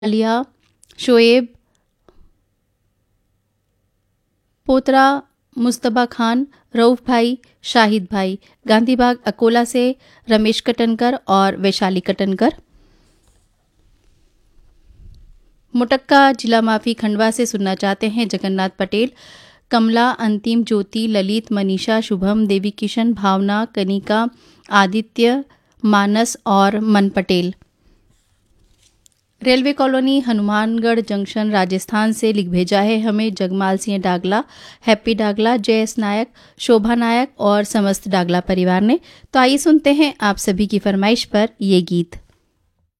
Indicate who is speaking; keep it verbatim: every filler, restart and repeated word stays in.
Speaker 1: आलिया, शोएब, पोतरा, मुस्तबा खान, रऊफ भाई, शाहिद भाई। गांधीबाग अकोला से रमेश कटनकर और वैशाली कटनकर। मुटक्का जिला माफी खंडवा से सुनना चाहते हैं जगन्नाथ पटेल, कमला, अंतिम, ज्योति, ललित, मनीषा, शुभम, देवी किशन, भावना, कनिका, आदित्य, मानस और मन Patel. Railway colony Hanumangarh junction Rajasthan से लिख भेजा है हमें जगमाल सिंह डागला, हैप्पी डागला, जयस नायक, शोभा नायक और समस्त डागला परिवार ने। तो आइए सुनते हैं आप सभी की फरमाइश पर ये गीत।